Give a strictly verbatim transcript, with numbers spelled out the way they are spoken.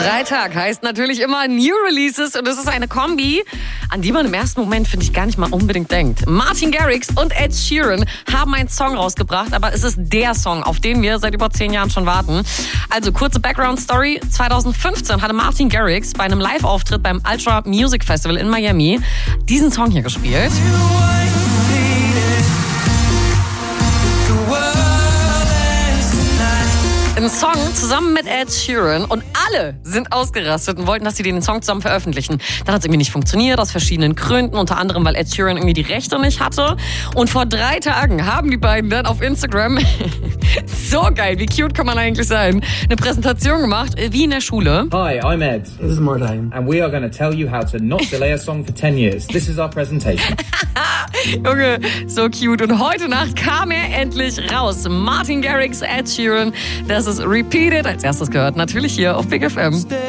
Freitag heißt natürlich immer New Releases und es ist eine Kombi, an die man im ersten Moment, finde ich, gar nicht mal unbedingt denkt. Martin Garrix und Ed Sheeran haben einen Song rausgebracht, aber es ist der Song, auf den wir seit über zehn Jahren schon warten. Also kurze Background-Story. zwanzig fünfzehn hatte Martin Garrix bei einem Live-Auftritt beim Ultra Music Festival in Miami diesen Song hier gespielt. Ein Song zusammen mit Ed Sheeran und alle sind ausgerastet und wollten, dass sie den Song zusammen veröffentlichen. Dann hat es irgendwie nicht funktioniert, aus verschiedenen Gründen, unter anderem, weil Ed Sheeran irgendwie die Rechte nicht hatte. Und vor drei Tagen haben die beiden dann auf Instagram, so geil, wie cute kann man eigentlich sein, eine Präsentation gemacht, wie in der Schule. Hi, I'm Ed. This is Martin. And we are going to tell you how to not delay a song for ten years. This is our presentation. Junge, so cute. Und heute Nacht kam er endlich raus. Martin Garrix, Ed Sheeran, das ist Repeated. Als erstes gehört natürlich hier auf Big F M.